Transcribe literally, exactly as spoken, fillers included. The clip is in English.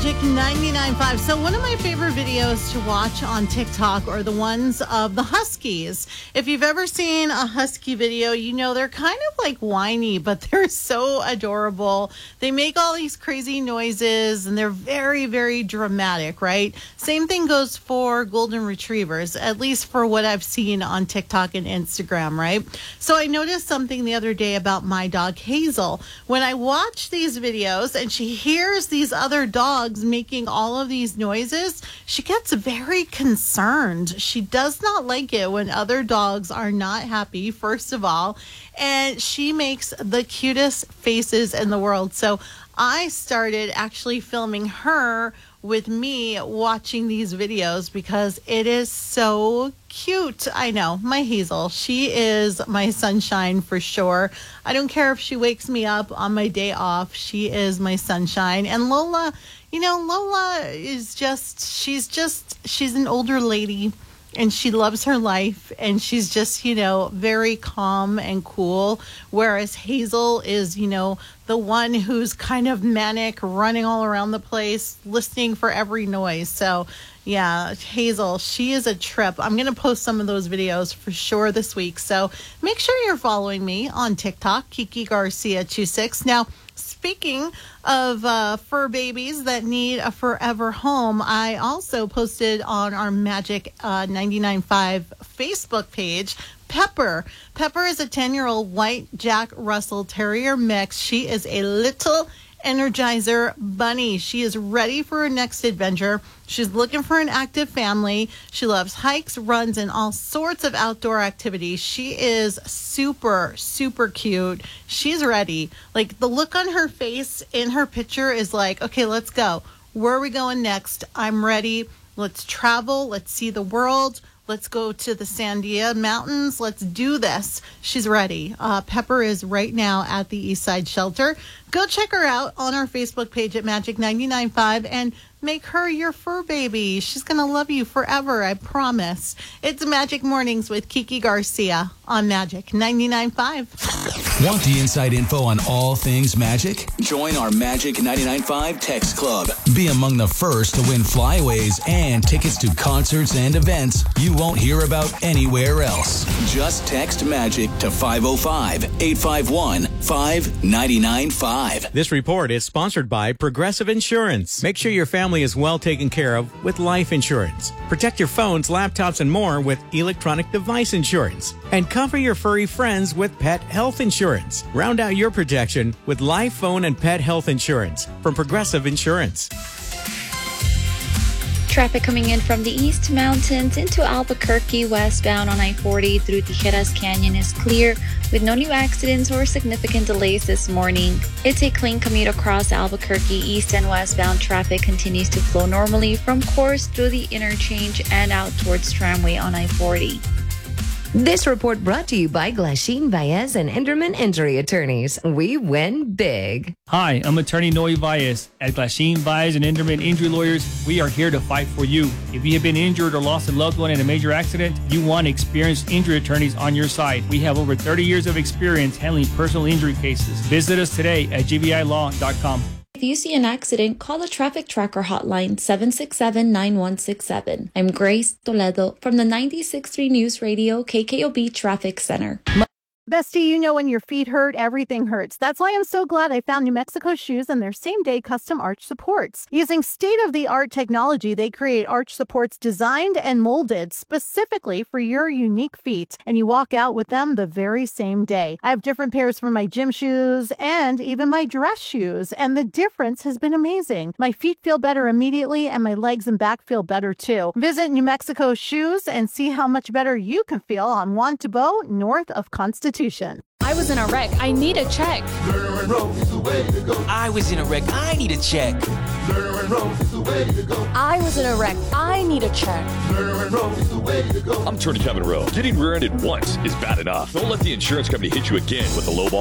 Magic ninety-nine point five. So one of my favorite videos to watch on TikTok are the ones of the Huskies. If you've ever seen a Husky video, you know they're kind of like whiny, but they're so adorable. They make all these crazy noises and they're very, very dramatic, right? Same thing goes for Golden Retrievers, at least for what I've seen on TikTok and Instagram, right? So I noticed something the other day about my dog Hazel. When I watch these videos and she hears these other dogs making all of these noises, she gets very concerned. She does not like it when other dogs are not happy, first of all, and she makes the cutest faces in the world. So I started actually filming her with me watching these videos because it is so cute. I know, my Hazel, she is my sunshine for sure. I don't care if she wakes me up on my day off. She is my sunshine. And Lola, you know, Lola is just, she's just, she's an older lady. And she loves her life, and she's just, you know, very calm and cool. Whereas Hazel is, you know, the one who's kind of manic, running all around the place, listening for every noise. So, yeah, Hazel, she is a trip. I'm going to post some of those videos for sure this week. So make sure you're following me on TikTok, Kiki Garcia twenty-six. Now, speaking of uh, fur babies that need a forever home, I also posted on our Magic uh, ninety-nine point five Facebook page, Pepper. Pepper is a ten-year-old white Jack Russell Terrier mix. She is a little Energizer bunny. She is ready for her next adventure. She's looking for an active family. She loves hikes, runs, and all sorts of outdoor activities. She is super, super cute. She's ready. Like, the look on her face in her picture is like, okay, let's go. Where are we going next? I'm ready. Let's travel. Let's see the world. Let's go to the Sandia Mountains. Let's do this. She's ready. Uh, Pepper is right now at the East Side Shelter. Go check her out on our Facebook page at Magic ninety-nine point five and make her your fur baby. She's going to love you forever, I promise. It's Magic Mornings with Kiki Garcia on Magic ninety-nine point five. Want the inside info on all things Magic? Join our Magic ninety-nine point five text club. Be among the first to win flyaways and tickets to concerts and events you won't hear about anywhere else. Just text Magic to five oh five, eight five one, five nine nine five. This report is sponsored by Progressive Insurance. Make sure your family is well taken care of with life insurance. Protect your phones, laptops, and more with electronic device insurance. And cover your furry friends with pet health insurance. Round out your protection with life, phone, and pet health insurance from Progressive Insurance. Traffic coming in from the East Mountains into Albuquerque westbound on I forty through Tijeras Canyon is clear with no new accidents or significant delays this morning. It's a clean commute across Albuquerque. East and westbound traffic continues to flow normally from Course through the interchange and out towards Tramway on I forty. This report brought to you by Glasheen Baez and Enderman Injury Attorneys. We win big. Hi, I'm attorney Noe Baez. At Glasheen Baez and Enderman Injury Lawyers, we are here to fight for you. If you have been injured or lost a loved one in a major accident, you want experienced injury attorneys on your side. We have over thirty years of experience handling personal injury cases. Visit us today at g v i law dot com. If you see an accident, call the Traffic Tracker hotline seven six seven, nine one six seven. I'm Grace Toledo from the ninety-six point three News Radio K K O B Traffic Center. Bestie, you know when your feet hurt, everything hurts. That's why I'm so glad I found New Mexico Shoes and their same-day custom arch supports. Using state-of-the-art technology, they create arch supports designed and molded specifically for your unique feet, and you walk out with them the very same day. I have different pairs for my gym shoes and even my dress shoes, and the difference has been amazing. My feet feel better immediately, and my legs and back feel better too. Visit New Mexico Shoes and see how much better you can feel on Juan Tabo, north of Constitution. I was in a wreck. I need a check. Lerner and Rose is the way to go. I was in a wreck. I need a check. Lerner and Rose is the way to go. I was in a wreck. I need a check. Lerner and Rose is the way to go. I'm Attorney Kevin Rowe. Getting rear-ended once is bad enough. Don't let the insurance company hit you again with a low ball.